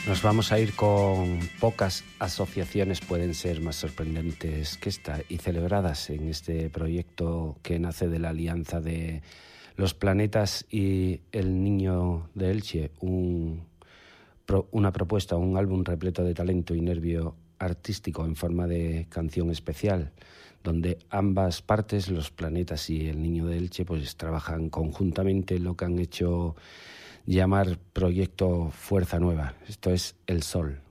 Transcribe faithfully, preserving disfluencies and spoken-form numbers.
Nos vamos a ir con pocas asociaciones, pueden ser más sorprendentes que esta, y celebradas en este proyecto que nace de la alianza de Los Planetas y El Niño de Elche, un, una propuesta, un álbum repleto de talento y nervio artístico en forma de canción especial, donde ambas partes, Los Planetas y El Niño de Elche, pues trabajan conjuntamente lo que han hecho llamar Proyecto Fuerza Nueva. Esto es El Sol.